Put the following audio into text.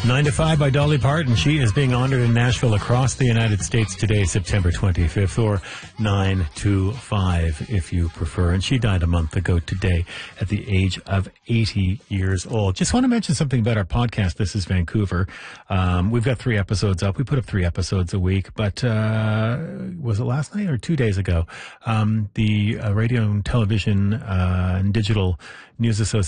9 to 5 by Dolly Parton. She is being honored in Nashville across the United States today, September 25th, or 9 to 5 if you prefer. And she died a month ago today at the age of 80 years old. Just want to mention something about our podcast, This is Vancouver. We've got 3 episodes up. We put up 3 episodes a week, but was it last night or 2 days ago? The Radio and Television and Digital News Association